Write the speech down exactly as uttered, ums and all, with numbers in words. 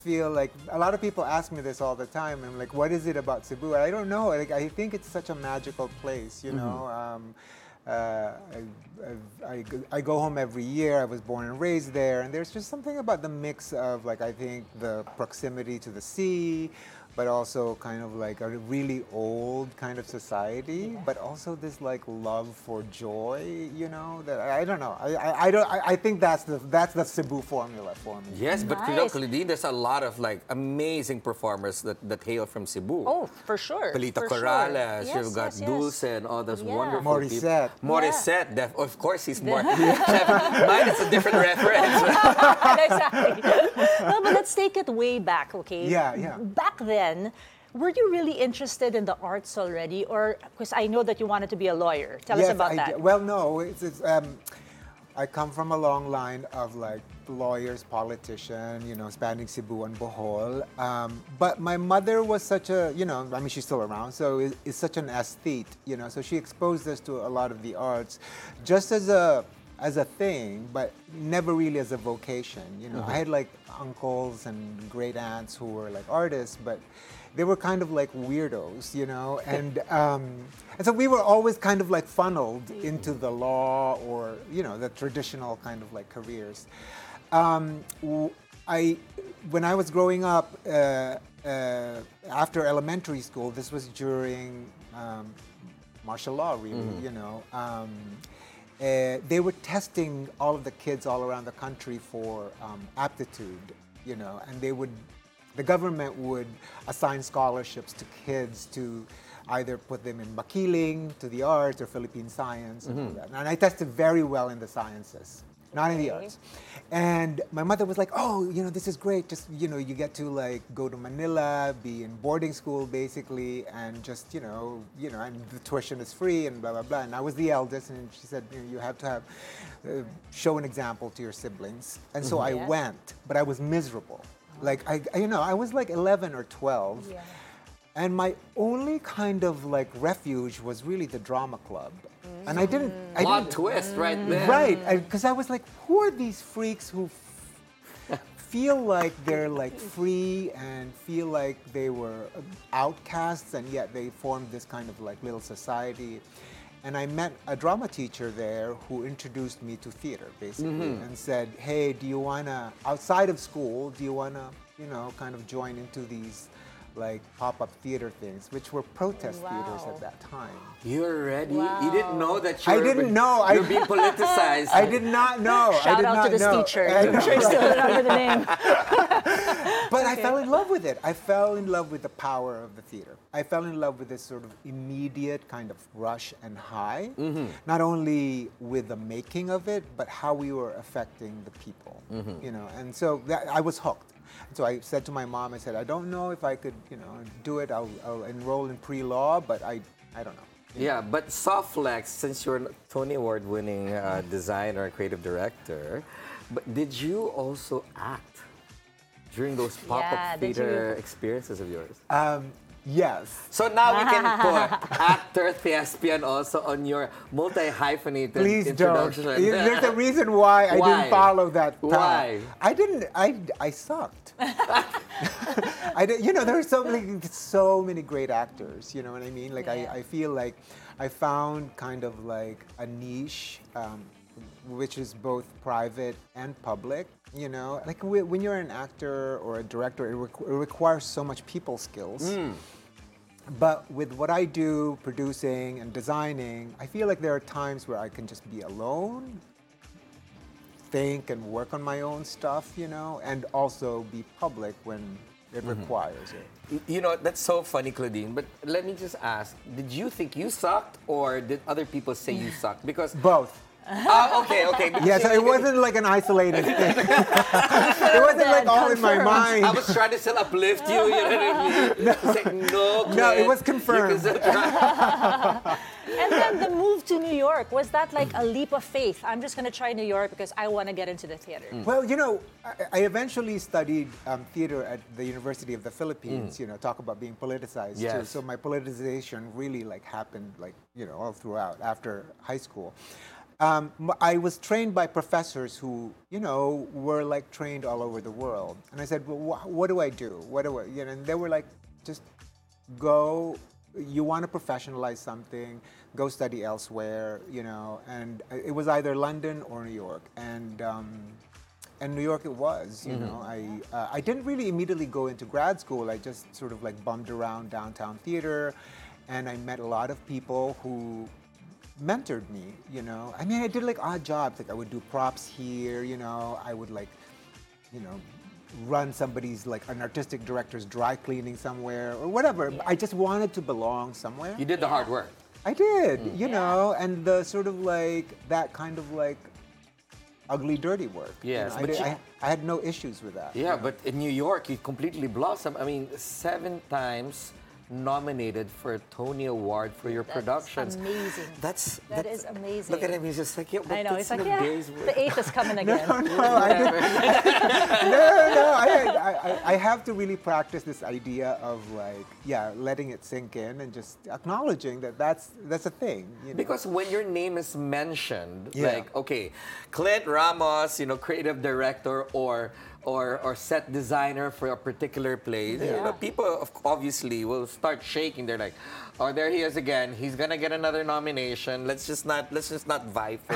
feel like a lot of people ask me this all the time. I'm like, what is it about Cebu? I don't know. Like, I think it's such a magical place, you know. Um, uh, I, I, I go home every year. I was born and raised there, and there's just something about the mix of, like, I think the proximity to the sea, but also kind of like a really old kind of society, but also this like love for joy, you know. That I, I don't know. I, I, I don't. I, I think that's the that's the Cebu formula for me. Yes, but you know, Nice. Claudine, there's a lot of like amazing performers that, that hail from Cebu. Oh, for sure. Pelita for sure. Corrales, Yes, you've got yes, yes. Dulce and all those Yeah. wonderful Morissette. people. Morissette, def- of course he's more. Mine is a different reference. Exactly. No, but let's take it way back, okay? Yeah, yeah. Back then, were you really interested in the arts already? Or, because I know that you wanted to be a lawyer. Tell us Yes, about I that. d- Well, no, it's, it's um, I come from a long line of like lawyers, politician, you know, spanning Cebu and Bohol. Um, but my mother was such a, you know, I mean, she's still around, so is, is such an aesthete, you know, so she exposed us to a lot of the arts, just as a as a thing, but never really as a vocation. You know, I had like uncles and great aunts who were like artists, but they were kind of like weirdos, you know, and um, and so we were always kind of like funneled into the law or you know the traditional kind of like careers. Um, w- I when I was growing up uh, uh, after elementary school, this was during um, martial law, really, you know. Um, uh, they were testing all of the kids all around the country for um, aptitude, you know, and they would, the government would assign scholarships to kids to either put them in makiling, to the arts, or Philippine science, and all that. And I tested very well in the sciences, not in the Okay. arts. And my mother was like, oh, you know, this is great. Just, you know, you get to like go to Manila, be in boarding school basically, and just, you know, you know, and the tuition is free and blah, blah, blah. And I was the eldest, and she said, you know, you have to have, uh, show an example to your siblings. And so I Yes. went, but I was miserable. Like, I, I- you know, I was like eleven or twelve. Yeah. And my only kind of like refuge was really the drama club. And I didn't, I Plot didn't, twist right there. right, because I, was like, who are these freaks who f- feel like they're like free and feel like they were outcasts and yet they formed this kind of like little society. And I met a drama teacher there who introduced me to theater basically and said, hey, do you wanna, outside of school, do you wanna, you know, kind of join into these like pop-up theater things, which were protest theaters Wow. at that time. You're ready. Wow. You didn't know that I you're didn't know. I- You're being politicized. I did not know. I Shout did out not to this know. teacher. I I'm know. sure you still remember the name. But I fell in love with it. I fell in love with the power of the theater. I fell in love with this sort of immediate kind of rush and high, not only with the making of it, but how we were affecting the people. You know, and so that, I was hooked. And so I said to my mom, I said, I don't know if I could, you know, do it. I'll, I'll enroll in pre-law, but I, I don't know. Yeah, but Softlex, since you're a Tony Award-winning uh, designer and creative director, but did you also act during those pop-up Yeah, did theater you? experiences of yours? Um, yes. So now we can put actor, thespian also on your multi-hyphenated Please don't. introduction. There's a reason why I Why? didn't follow that path. Why? I didn't. I, I sucked. I did, you know, there are so many, so many great actors. You know what I mean? Like Yeah. I, I feel like I found kind of like a niche, um, which is both private and public. You know, like whe- when you're an actor or a director, it, requ- it requires so much people skills. But with what I do, producing and designing, I feel like there are times where I can just be alone, think and work on my own stuff, you know, and also be public when it requires it. You know, that's so funny, Claudine, but let me just ask, did you think you sucked or did other people say you sucked? Because, Both. oh, okay, okay. because Yeah, so you- it wasn't like an isolated thing. It wasn't like all in my mind. I was trying to still uplift you, you know what I mean? No, like, no, No, Clint, it was you confirmed. can still try. And then the move to New York, was that like a leap of faith? I'm just going to try New York because I want to get into the theater. Well, you know, I, I eventually studied um, theater at the University of the Philippines. You know, talk about being politicized too. Yes. So my politicization really like happened like you know all throughout after high school. um, m- I was trained by professors who, you know, were like trained all over the world. And I said, well, wh- what do I do? What do I, you know, and they were like, just go, you want to professionalize something, go study elsewhere, you know. And it was either London or New York. And, um, and New York it was, you know. I, uh, I didn't really immediately go into grad school. I just sort of like bummed around downtown theater. And I met a lot of people who mentored me, you know. I mean, I did like odd jobs. Like I would do props here, you know. I would like, you know, run somebody's like an artistic director's dry cleaning somewhere or whatever. I just wanted to belong somewhere. You did the hard work. I did, you know, and the sort of like that kind of like ugly, dirty work. you Yes, know. I, but did- you- I, I had no issues with that. Yeah, but in New York, you completely blossomed. I mean, seven times nominated for a Tony Award for your That's productions. amazing. That's That that's- is amazing. Look at him. He's just like, yeah, but I know. that's It's like, in a yeah, day's work. the eighth is coming again. No, I didn't. no, no. I, I, I have to really practice this idea of like, yeah, letting it sink in and just acknowledging that that's that's a thing. You know? Because when your name is mentioned, Yeah. like, okay, Clint Ramos, you know, creative director or or or set designer for a particular play, you Yeah. know, people of- obviously will start shaking. They're like, oh, there he is again. He's gonna get another nomination. Let's just not let's just not vie for